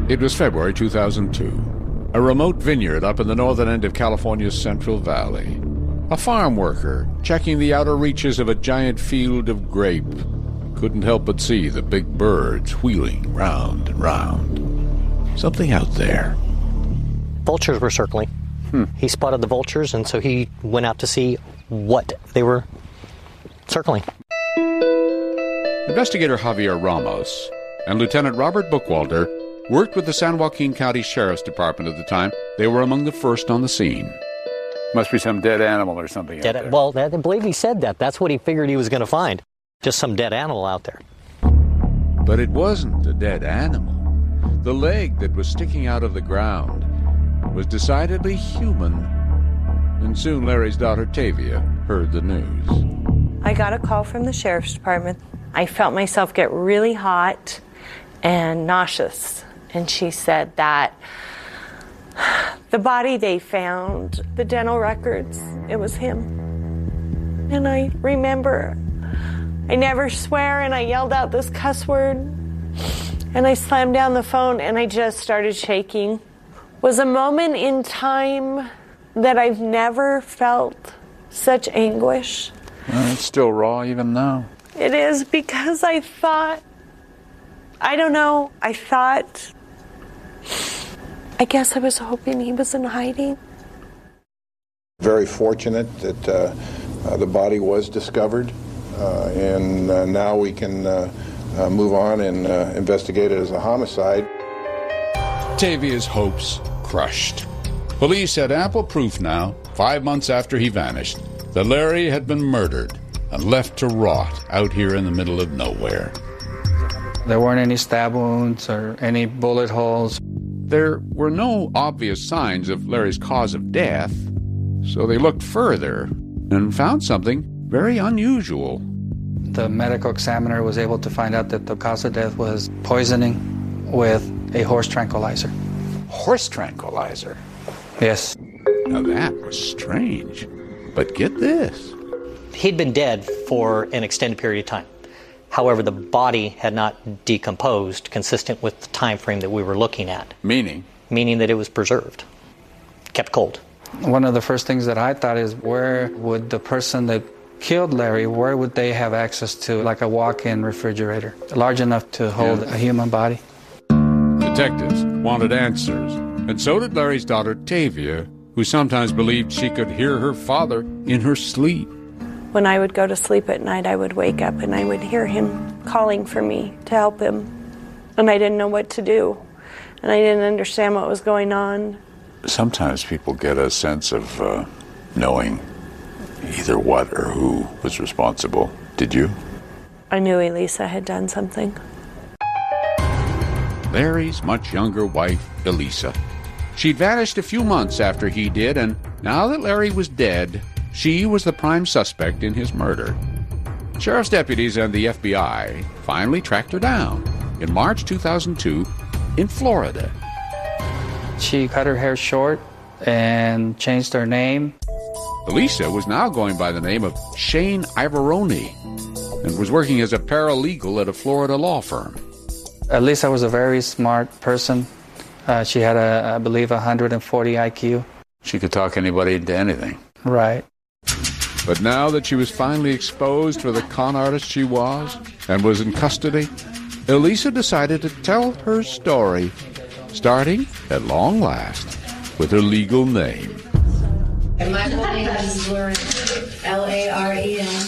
It was February 2002. A remote vineyard up in the northern end of California's Central Valley. A farm worker checking the outer reaches of a giant field of grape couldn't help but see the big birds wheeling round and round. Something out there. Vultures were circling. He spotted the vultures, and so he went out to see what they were circling. Investigator Javier Ramos and Lieutenant Robert Bookwalter worked with the San Joaquin County Sheriff's Department at the time. They were among the first on the scene. Must be some dead animal or something out there. Well, I believe he said that. That's what he figured he was going to find. Just some dead animal out there. But it wasn't a dead animal. The leg that was sticking out of the ground was decidedly human. And soon Larry's daughter Tavia heard the news. I got a call from the Sheriff's Department. I felt myself get really hot and nauseous. And she said that the body they found, the dental records, it was him. And I remember, I never swear, and I yelled out this cuss word. And I slammed down the phone, and I just started shaking. It was a moment in time that I've never felt such anguish. Well, it's still raw even now. It is, because I thought, I don't know, I guess I was hoping he was in hiding. Very fortunate that the body was discovered, and now we can move on and investigate it as a homicide. Tavia's hopes crushed. Police had ample proof now, 5 months after he vanished, that Larry had been murdered and left to rot out here in the middle of nowhere. There weren't any stab wounds or any bullet holes. There were no obvious signs of Larry's cause of death, so they looked further and found something very unusual. The medical examiner was able to find out that the cause of death was poisoning with a horse tranquilizer. Horse tranquilizer? Yes. Now that was strange. But get this. He'd been dead for an extended period of time. However, the body had not decomposed consistent with the time frame that we were looking at. Meaning? Meaning that it was preserved, kept cold. One of the first things that I thought is, where would the person that killed Larry, where would they have access to like a walk-in refrigerator, large enough to hold a human body? Detectives wanted answers, and so did Larry's daughter Tavia, who sometimes believed she could hear her father in her sleep. When I would go to sleep at night, I would wake up and I would hear him calling for me to help him. And I didn't know what to do. And I didn't understand what was going on. Sometimes people get a sense of knowing either what or who was responsible. Did you? I knew Elisa had done something. Larry's much younger wife, Elisa. She'd vanished a few months after he did, and now that Larry was dead, she was the prime suspect in his murder. Sheriff's deputies and the FBI finally tracked her down in March 2002 in Florida. She cut her hair short and changed her name. Elisa was now going by the name of Shane Ivoroni and was working as a paralegal at a Florida law firm. Elisa was a very smart person. She had, I believe, 140 IQ. She could talk anybody into anything. Right. But now that she was finally exposed for the con artist she was and was in custody, Elisa decided to tell her story, starting, at long last, with her legal name. And my full name is Lauren, L-A-R-E-N.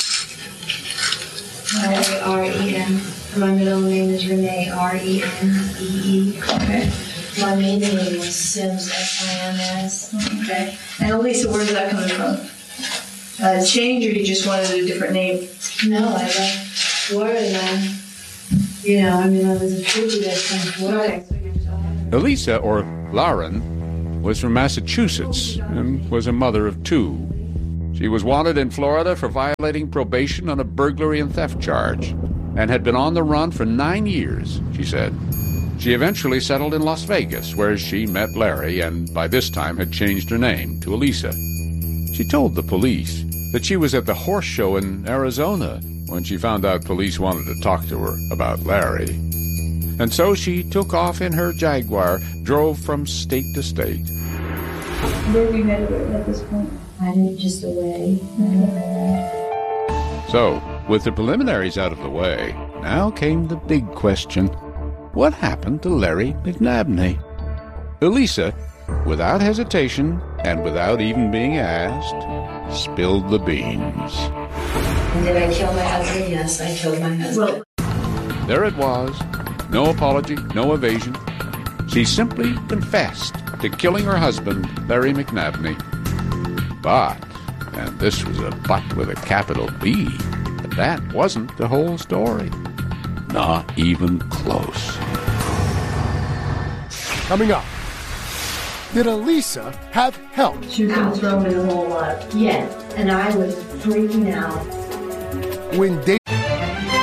L-A-R-E-N. My middle name is Renee, R-E-N-E-E. Okay. My maiden name is Sims, S-I-M-S. Okay. And Elisa, where's that coming from? Change, or you just wanted a different name? No, I left Florida. I was a fugitive from Florida. Elisa, or Lauren, was from Massachusetts and was a mother of two. She was wanted in Florida for violating probation on a burglary and theft charge and had been on the run for 9 years, she said. She eventually settled in Las Vegas, where she met Larry and by this time had changed her name to Elisa. She told the police that she was at the horse show in Arizona when she found out police wanted to talk to her about Larry. And so she took off in her Jaguar, drove from state to state. Where were you headed at this point? I didn't just away. So, with the preliminaries out of the way, now came the big question. What happened to Larry McNabney? Elisa, without hesitation and without even being asked, spilled the beans. Did I kill my husband? Yes, I killed my husband. There it was. No apology, no evasion. She simply confessed to killing her husband, Larry McNabney. But, and this was a but with a capital B, that wasn't the whole story. Not even close. Coming up, did Elisa have help? She was going to throw him in the whole lot. Yes, and I was freaking out. When